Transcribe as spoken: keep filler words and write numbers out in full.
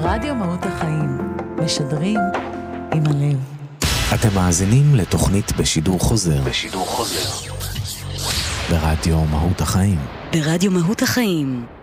רדיו מהות החיים, משדרים עם הלב. אתם מאזינים לתוכנית בשידור חוזר. בשידור חוזר. ברדיו מהות החיים. ברדיו מהות החיים.